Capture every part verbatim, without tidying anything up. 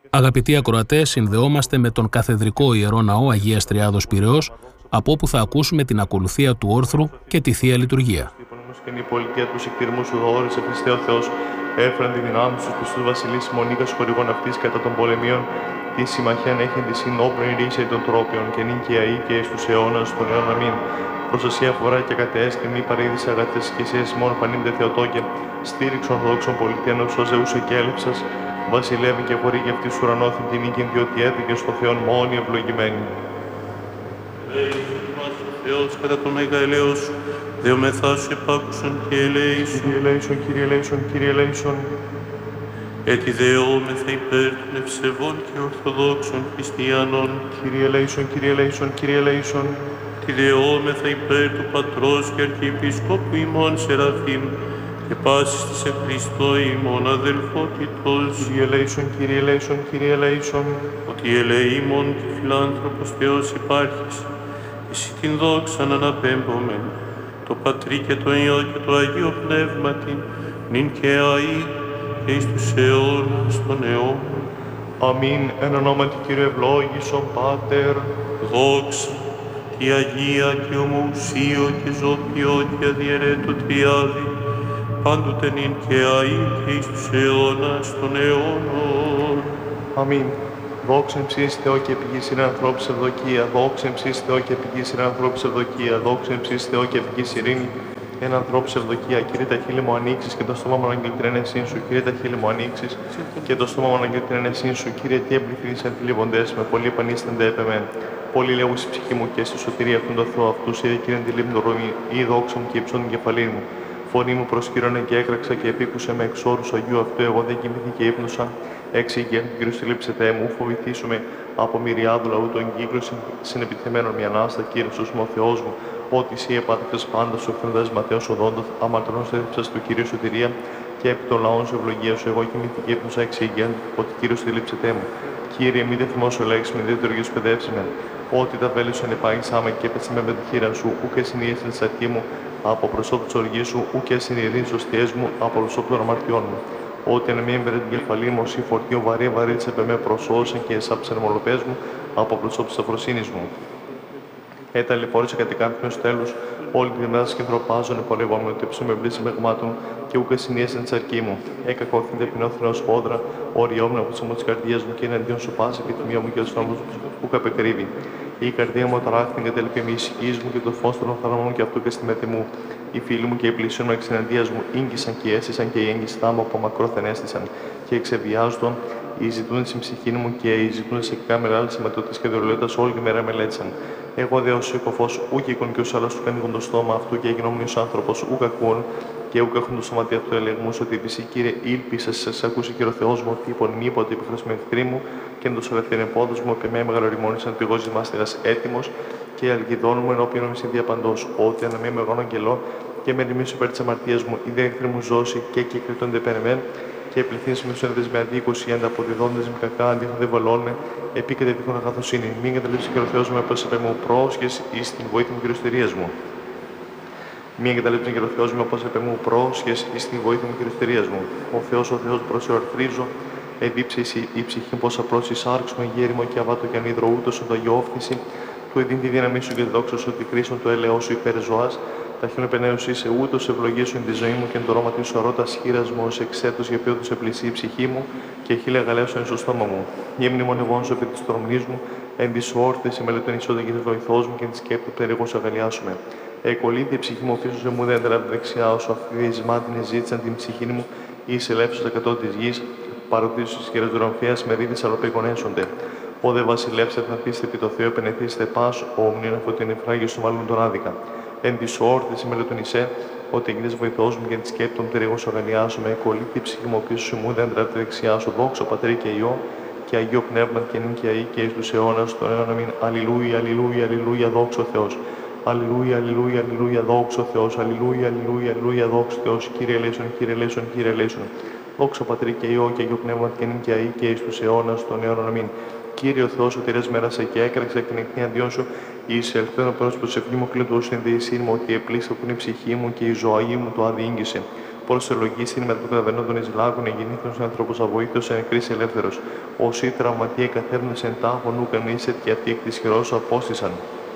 Αγαπητοί ακροατές, συνδεόμαστε με τον Καθεδρικό Ιερό Ναό Αγίας Τριάδος Πειραιώς, από όπου θα ακούσουμε την ακολουθία του όρθρου και τη Θεία Λειτουργία. Και η πολιτεία του εκτιρμού σου δόρισε Χριστέ ο Θεός, έφεραν τη δυνάμει στους πιστούς βασιλείς Μονίκας χορηγών αυτής κατά των πολεμίων, τη συμμαχέν έχεν τη συνόπλην ρίση των τρόπιων και νυν και αεί και εις τους αιώνας των αιών αμήν. Προστασία φορά και κατεέστη μη παρήδησε αγαθές και εσείς μόνο πανίμτε Θεοτόκε, στήριξον ορθοδόξων πολιτείων ως Ζεούσε και έλευσας, βασιλεύει και χωρί και αυτή σου ουρανόθην την νίκη, διότι έδωκε στο Θεόν μόνη ευλογημένη. Θεός κατά το μέγα ελέος σου, δεομεθά σου επάκουσον και ελέησον. Κύριε ελέησον, Κύριε ελέησον, Κύριε ελέησον. Έτι δεόμεθα υπέρ των ευσεβών και ορθοδόξων χριστιανών. Κύριε ελέησον, Κύριε ελέησον, Κύριε ελέησον. Τη δεόμεθα υπέρ του Πατρός και Αρχιεπισκόπου ημών Σεραφείμ και πάσης της εν Χριστώ ημών αδελφότητος. Κύριε ελέησον, Κύριε ελέησον, Κύριε ελέησον. Ότι ελεήμων και φιλάνθρωπος Θεός υπάρχεις, εσύ την δόξαν αναπέμπομεν, το Πατρί και το Υιό και το Αγίο Πνεύματι, νυν και αεί και εις τους αιώνας των αιώνων. Αμήν, εν ονόματι Κύριε ευλόγησον Πάτερ. Δόξα, τη Αγία και ομοουσίω και ζώπιο και αδιαιρέτω Τριάδη, πάντοτε νυν και αεί και εις τους αιώνας των αιώνων. Αμήν. Δόξα εμψής Θεό και πηγής είναι ανθρώπους ευδοκία. Δόξα εμψής Θεό και πηγής είναι ανθρώπους ευδοκία. Δόξα εμψής Θεό και πηγής ειρήνη εν ανθρώπους ευδοκία. Κύριε τα χείλη μου ανοίξεις και το στόμα μου αναγγείλει την ενέσήν σου. Κύριε τα χείλη μου ανοίξεις και το στόμα μου αναγγείλει την ενέσήν σου. Κύριε τι εμπληθείς εν θλίβοντες με πολύ πανίστανται έπεμεν. Πολύ λέγου στη ψυχή μου και στη σωτηρία αυτόν τον Θεό αυτούς. Είδε Κύριε τη λίμνη ρομή, ή δόξα μου και υψών την κεφαλή μου. Φωνή μου προσκύρωνε και έκραξα και επίκουσε με εξόρους Αγίου αυτού. Εγώ δεν κοιμήθη και ύπνωσα. Έξι ηγέν του Κύριου στήλεψε Θεέ μου, φοβηθήσουμε από μυριάδου λαού των κύκλων συνεπιθεμένων μια ανάστα, Κύριε σου ο Θεός μου. Ότι εσύ επάτρεψες πάντα σου ευθυντές Ματέος οδόντος, αμαρτωλός έδειψες του Κυρίου σωτηρία και επί των λαών σου ευλογία σου. Εγώ κοιμήθη και ύπνωσα έξι ηγέν, ότι Κύριο στήλεψε Θεέ μου. Κύριε, μη δε θυμώσου λέξη, μη δε τοργή σου παιδεύσει με. Ότι τα βέλη σου ανεπάγησάμε και έπεσε με τη χείρα σου, ούκε συνήθισε τη αρχή μου από προσώπου τη οργή σου, ούκε συνειδήσει σωστιέ μου από προσώπου των αμαρτιών μου. Ότι αν μην μπερε την κεφαλή μου, ή φορτίο βαρύ βαρύτησε με προσώσεν και εσάψεν μολοπές μου από προσώπου τη αφροσύνη μου. Έτα λιπόρησε κατά κάποιον τέλου, όλη τη μέρα και ντροπάζουν πορευόμενο ότι ψούμε βλήση μεγμάτων και ούκε συνήθισαν τη αρκή μου. Έκακοθήν τεπεινόθυνο φόδρα, οριόμουν από τη καρδία μου και εναντίον σου πάση επιθυμία μου και του νόμου που καπεκρύβει. Η καρδία μου αταράχθη και τελεπή μη ησυχή μου και το φω των οθαλαμών και αυτού και στη μέθη μου. Οι φίλοι μου και οι πλησίον μου εξ εναντίας μου ήγγισαν και έστησαν και οι έγκυστά μου από μακρόθεν έστησαν και εξεβιάζονταν. Οι ζητούν στην ψυχή μου και οι ζητούν σε κακά μεγάλη συμμετότητα και δωρεότητα όλη τη μέρα μελέτησαν. Εγώ δε ω οικοφό, ούκ εικον και ω άλλο του ανοίγουν το στόμα αυτού και γινόμουν ω άνθρωπο, ούκ ακούν και ούκ έχουν το σωματείο αυτού ελεγμού ότι επίση κύριε ήλπισε σε ακούσει και ο Θεό μου ότι υπονομεί ποτέ επιφρασμένο εχθρή μου και εντό ελευθερία πόδο μου επί με μεγαλοριμόνησαν πηγό μάστιγα έτοιμο και αλγιδών μου ενώπιον μου σε διαπαντό. Ότι αναμένω με εγώ αγγελό και με ρημίσω υπέρ τη αμαρτία μου, η δε εχθρή μου ζώση και κυκλητώνται περεμέν και πληθύνσει με του ένδε με αντίκωση, οι ανταποδιδώντε με κακά, αντίθον δεν βαλώνε, επίκαιται δίχων αγαθοσύνη. Μην καταλήψει και ο Θεό μου, επέσεπε μου πρόσχεση ή στην βοήθεια μου και ρωστερία μου. Μην καταλήψει και ο Θεό μου, επέσεπε μου πρόσχεση ή στην βοήθεια μου και ρωστερία μου. Ο Θεό, ο Θεό προσεορθρίζω, εδίψε η ψυχή πω απρόσει άρξουμε γέριμο και αβάτο και ανίδρο ούτω ονταγιόφθηση, του εδίν τη δύναμή σου και τη δόξα σου, ότι κρίσον το έλεό σου υπέρ ζωά. Τα χιόνε πενέους είσαι ούτω ευλογία σου εν τη ζωή μου και εν το ρώμα τη αρώτα χείρα μου ω εξέτο για ποιό του επλησεί η ψυχή μου και χίλια γαλέωσαν στο στόμα μου. Γη μνημονευών σου επί τη τρομνή μου, εν τη όρθεση μελετών ισότητα και τη βοηθό μου και εν τη σκέπτου περίγω σου αγαλιάσουμε. Εκολύθη η ψυχή μου πίσω σε μου δεν τραβεί δεξιά όσο αυτή δυσμάτινη ζήτησαν την ψυχή μου ή σε λέψω τα κατώ τη γη, παροτήσω τη χειροδρομφία με ρίδε αλλοπεγονέσονται. Ο δε βασιλεύσε να πείστε επί το Θεό επενεθείστε πάσο, όμνην αφού την εφράγει σου μάλλον τον άδικα. Εν τη όρθεση μελετωνισέ, ότι εγγύες βοηθός μου και τη σκέπτον περίγω σου αγαλιάσουμε, εκολύθη η ψυχή μου πίσω σου μου δεν τραβεί δεξιά σου, δόξο Πατρί και Υιό και Αγίο Πνεύμα και νυν και αεί και εις τους αιώνας των αιώνων αμήν. Αλληλούια, αλληλούια, αλληλούια, δόξο Θεός. Αλληλούια, αλληλούια, αλληλούια, δόξο Θεός. Αλληλούια, αλληλούια, αλληλούια, δόξο Θεός. Κύριε ελέησον, Κύριε ελέησον, Κύριε ελέησον. Δόξο Πατρί και Υιό και Αγίο Πνεύμα και νυν και αεί και εις τους αιώνας των αιώνων αμήν. Κύριε ο Θεός, σωτηρές μέρασε και έκραξε εκ την εκνή αντίον σου, είσαι ελθένο πρόσωπο τη ευχή μου κλείτου ω συνδεησή μου, ότι επλήσα που είναι η ψυχή μου και η ζωή μου το αδιήγγισε. Προσελογήσει μετά του καταβαίνοντων εις λάγων, εγεννήθος άνθρωπος αβοήθος, εν κρίση ελεύθερος. Όσοι τραυματίε καθέρνες εν τάχον, ου κανείς και αυτοί εκ της χειρός σου απόστησαν.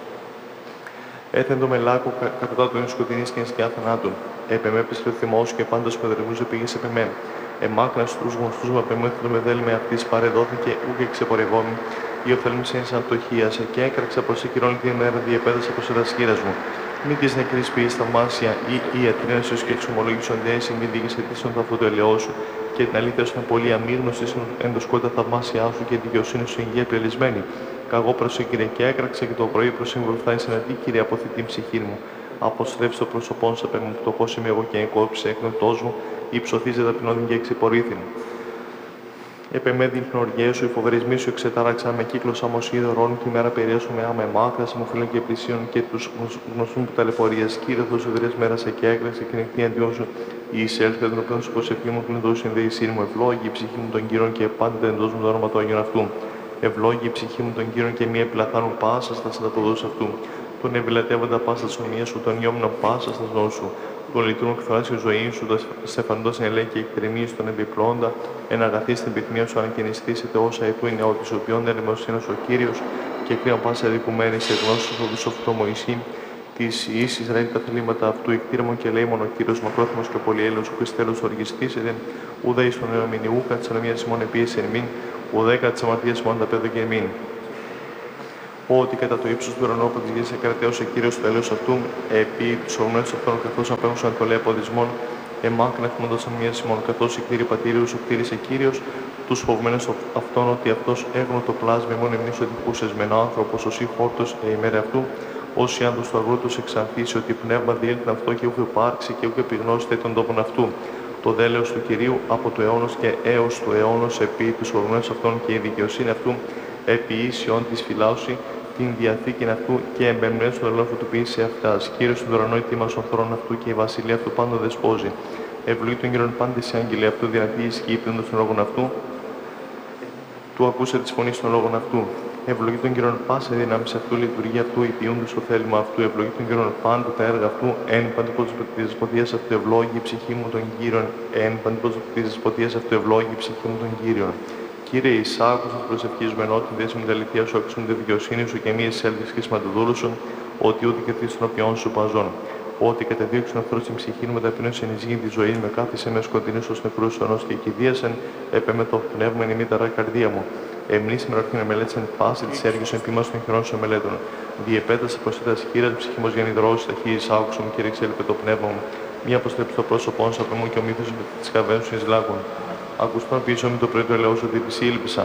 Έθεν το μελάκο κα, κατά τα των σκοτεινής και εν σκιά θανάτων. Επεμέπεσε ο θυμός και πάντως πεδρεγούσε πήγες επεμέ. Εμάκνα στους γνωστούς με απεμέθη το μεδέλη με αυτής παρεδόθηκε, ου και ξεπορευόμη. Ή οφθέλμησε εν αντοχίασε και έκραξα προς εκειρώνη την ημέρα διεπέδασα προς τα σχήρας μου. Μη της νεκρής ποιής θαυμάσια ή η ατρίνασος και εξομολόγησον δέση, μη δίγης αιτήσεων το αυτό το ελαιό σου και την αλήθεια σου πολύ αμίγνωσης εν το σκότα θαυμάσια σου και δικαιοσύνη σου υγεία πλελισμένη. Καγώ προς ο Κύριε και έκραξα και το πρωί προς συμβολθάει συναντή Κύριε από αυτή την ψυχή μου. Αποστρέψει το πρόσωπό σου, απέμουν πτωχός είμαι εγώ και εγκόψε έκνοτός μου, υψωθήζε ταπεινόδιν και εξυπορήθην. Επεμέδιν οργαίες σου, οι φοβερισμοί σου εξετάραξαν με κύκλος αμοσίδωρων και η μέρα περίασου με άμα εμάκρας, μου φίλων και πλησίων και τους γνωστούν που ταλαιπωρίας. Κύριε Θεός, ευδρές μέρασε και έκραξε και νυχτή αντιόν σου. Η εισέλθε των οποίων σου προσευχή μου κλεινδό συνδέησή μου. Ευλόγη η ψυχή μου των Κύριων και πάντα εντός μου το όνομα του Αγίων αυτού. Ευλόγη η ψυχή μου των Κύριων και μία επιλαθάνουν πάσα στα συνταποδούς αυτού. Τον ευλατεύοντα πάσα στα ομοία σου, τον ιόμνα πάσα στα νόμου σου. Τον λειτουργούν εκφράσει ζωή σου, στεφαντό εν λέει και εκτρεμεί στον επιπλώντα, εν αγαθή στην επιθυμία σου, αν και νηστήσετε όσα ετού είναι ότι σου ποιόν ερημοσύνο ο Κύριο, και κρύα πάσα δικουμένη σε γνώση του δουσοφτό Μωυσή, τη ίση Ισραήλ τα θελήματα αυτού, εκτήρμων και λέει μόνο ο Κύριο, μακρόθυμο και πολυέλεο, ο Χριστέλο οργιστήσεται, ουδέ ει τον αιωμηνιούκα τη ανομία ημών επίεση εν μην, ουδέκα τη αμαρτία ημών τα πέδο και εμήν. Ότι κατά το ύψος του ουρανού από της γης εκρατέωσε Κύριος το έλεος αυτού, επί τους ορμές αυτών καθώς απέχουσαν το λέει αποδισμών, εμάκνα εθμόντωσαν μία σημών, καθώς η κτήρη πατήριους, ο κτήρισε Κύριος, τους φοβμένους αυτών ότι αυτός έγνω το πλάσμα ημών εμείς ότι χούσες μεν άνθρωπος, ως ή χόρτος ε ημέρα αυτού, όσοι άντως του αγρού τους εξανθήσει ότι πνεύμα διέλθει αυτό και ούχε υπάρξει και ούχε επιγνώσετε τον τόπον αυτού. Το δέλεος του Κυρίου από του αιώνος και έως του αιώνος επί τους ορμές αυτών και η δικαιοσύνη αυτού, επί ίσιον της φυλάωση, την διαθήκη αυτού και εμπεμνές του ελόφου του ποιήσε αυτά. Κύριος του ουρανού ετοίμασε ο θρόν αυτού και η βασιλεία αυτού πάντα δεσπόζει. Ευλογεί των γύρων πάντες οι άγγελοι αυτού, δυνατή ισχύει πλήνοντας των λόγων αυτού. Του ακούσε τη φωνή των λόγων αυτού. Ευλογεί των γύρων πάσα δυνάμεις αυτού, λειτουργία αυτού, υπηούντος το θέλημα αυτού. Ευλογεί των γύρων πάντου τα έργα αυτού, εν παντοπός τη δεσποτείας αυτού ευλόγη η ψυχή μου των γύρων, εν παντοπός τη δεσποτείας αυτού ευλόγη η ψυχή μου των γύρων. Κύριε Ισάκου, σας προσευχίζουμε ενώ την δέσμη τα αληθεία σου άξουν τη δικαιοσύνη σου και μη εισέλθεις χρησματοδούλου σου, ότι ούτε και των οποίων σου παζών. Ότι κατεδίωξαν αυτό την ψυχή μου ταπεινώσει εν εις τη ζωή με κάθισε με σκοτεινή ω νεκρούς ονός και κηδίασεν, έπεμε το πνεύμα εν η μήτερα καρδία μου. Εμνήσει με ρωτήν μελέτησαν πάση τη έργη σου επίμας των χειρών σου μελέτων. Διεπέτασε προς τα σχήρα τη ψυχή μου για νηδρώσει τα χείλη Ισάκου μου και ρίξε το πνεύμα μου. Μία αποστρέψει το πρόσωπό σου από μου και ο μύθο τη καβένσου ει λάγων. Ακουστόν πίσω με το πρωί του ελαιό ότι επισήλπισα.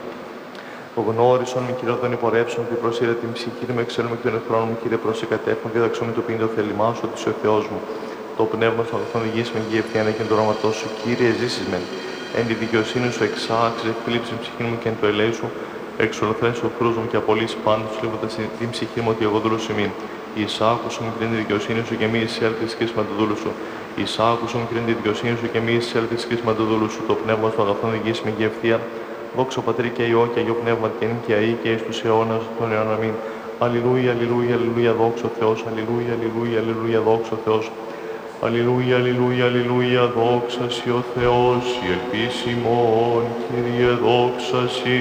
Γνώρισον με κύριο των υπορεύσεων και προσήρε την ψυχή μου, εξέλουμε εκ των εχθρών μου, κύριε προσεκατεύχον, δίδαξό με το ποιήν το θέλημά σου, ότι είσαι ο Θεός μου. Το πνεύμα στον αγαθόν υγιής με γη ευθιάνα και το όνοματό σου, κύριε, ζήσεις μεν. Εν τη δικαιοσύνη σου εξάξεις, εκπλήψη την ψυχή μου και εν το ελέη σου, εξολοθρένει ο κρούς μου και απολύς πάντως, λέγοντας την ψυχή μου ότι εγώ δούλου ημίν. Εισάκουσον με την δικαιοσύνη σου και μη εισέλθεις κρίσμα του δούλου σου. Εισάκουσον με την δικαιοσύνη σου και μη εισέλθεις κρίσμα του δούλου σου. Το πνεύμα στον αγαθόν υγιής με γη ευθεία. Δόξα Πατρί και Υιό και Αγίο Πνεύμα και νυν και αεί και εις τους αιώνας των αιώνων αμήν. Αλληλούια, αλληλούια, αλληλούια, δόξα ο Θεός, αλληλούια, αλληλούια, αλληλούια, δόξα ο Θεός. Αλληλούια, αλληλούια, αλληλούια, δόξα σοι ο Θεός, η ελπίσιμον, Κύριε, δόξα σοι.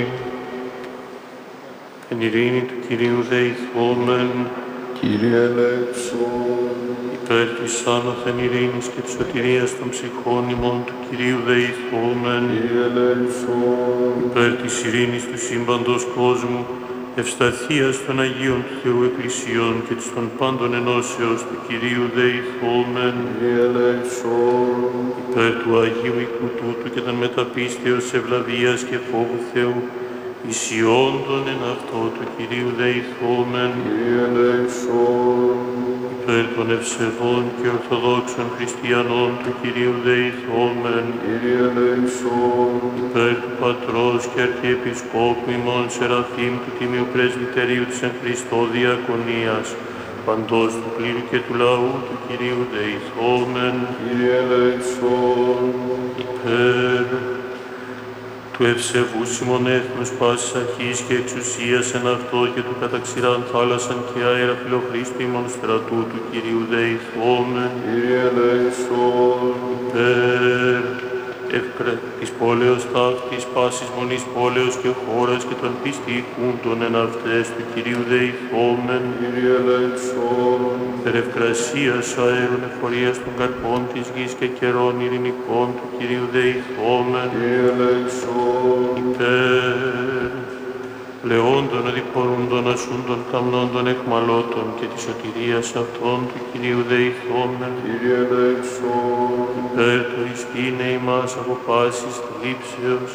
Εν ειρήνη του Κυρίου δεηθόμεν, Κύριε ελέξον. υπέρ της άνωθεν ειρήνης και της σωτηρίας των ψυχών ημών του Κυρίου δεηθόμεν, Κύριε ελέξον. υπέρ της ειρήνης του σύμπαντος κόσμου, ευσταθίας των Αγίων του Θεού Εκκλησιών και της των πάντων ενώσεως του Κυρίου δεηθόμεν, Κύριε ελέξον. υπέρ του Αγίου οίκου τούτου και των μεταπίστεως ευλαβίας και φόβου Θεού, ισιόντων εν αυτό του Κυρίου δεηθόμεν, Κύριε ελέξον. υπέρ των ευσεβών και ορθοδόξων χριστιανών του Κυρίου δεηθόμεν, Κύριε ελέξον. υπέρ του Πατρός και Αρχιεπισκόπου ημών Σεραφείμ του Τιμίου Πρεσβυτερίου της εν Χριστώ Διακονίας, παντός του πλήρου και του λαού του Κυρίου δεηθόμεν, Κύριε ελέξον. υπέρ του ευσεβού ημών έθνους πάσης αρχής και εξουσίας εν αυτό και του καταξηράν θάλασσαν και αέρα φιλοχρήστου ημών στρατού του Κυρίου δεηθόμεν. Κύριε ελέησον. Υπέρ ευκρε της πόλεως ταύτης, πάσης μονής πόλεως και χώρας και των πιστικούντων εν αυτές του Κυρίου δεηθόμεν. Κύριε ελέησον. Υπέρ ευκρασίας αέρων εφορίας των καρπών της γης και καιρών ειρηνικών του Κυρίου δεηθόμεν. Κύριε ελέησον. Υπέρ λεόντων οδηπορούντων ασούντων καμνόντων εχμαλώτων και της σωτηρίας αυτών του Κυρίου δεηθόμεν. Κύριε ελέησον. Υπέρ του ειστήνε ημάς από πάσης θλίψεως,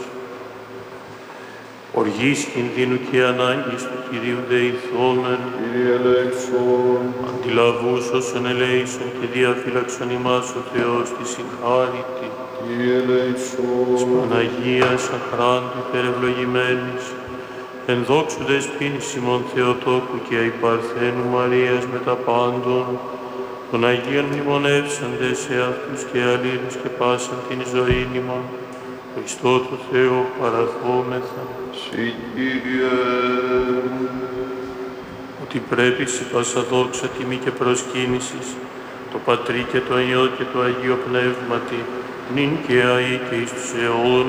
οργής κινδύνου και ανάγκης του Κυρίου δεηθόμεν. Κύριε ελέησον. Αντιλαβούς όσων ελέησον και διαφύλαξον ημάς ο Θεός της συγχάρητη, Κύριε ελέησον. της Παναγίας αχράντου υπερευλογημένης, εν δόξου δεσποίνης ημών Θεοτόκου και αϊπαρθένου Μαρίας με τα πάντων, των Αγίων μνημονεύσαντες σε αυτούς και αλλήλους και πάσαν την ζωήν ημών, Χριστό του Θεού παραθόμεθα. Συ Κύριε. Ότι πρέπει σε πάσα δόξα, τιμή και προσκύνησης, το Πατρί και το Υιό και το Αγίο Πνεύματι, νυν και αεί και εις τους αιώνας.